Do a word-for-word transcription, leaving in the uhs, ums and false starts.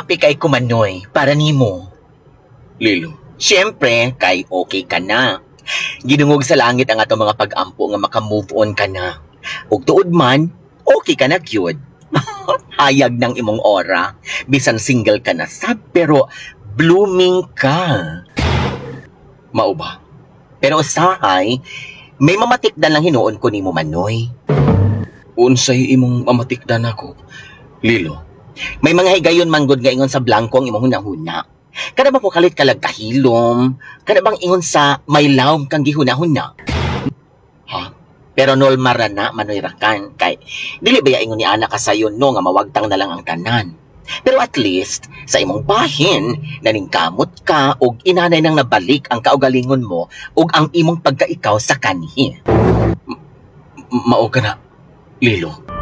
happy kay kumanoy para nimo. Lilo, Siyempre, kay okay ka na. Ginungog sa langit ang ato mga pag-ampo nga maka-move on ka na. Ug tuod man, okay ka na gyud. Hayag ng imong aura. Bisan single ka na sab, pero blooming ka. mao ba? Pero usahay, may mamatikdan lang hinuon ko nimo Manoy. Unsay imong mamatikdan ako? Lilo, May mga higayon manggod nga ingon sa blanco ang imong hunahuna. Kada ba ko kalit kalag kahilom? Kada bang ingon sa may lawom kang gihuna-huna? ha? Pero nolmara na Manoy Rakan kay dili ba ya ingon ni ana ka sayon no nga mawagtang na lang ang tanan. Pero at least sa imong bahin naningkamot ka og inanay nang nabalik ang kaugalingon mo ug ang imong pagkaikaw sa kanhi. M- mao ka na, Lilo.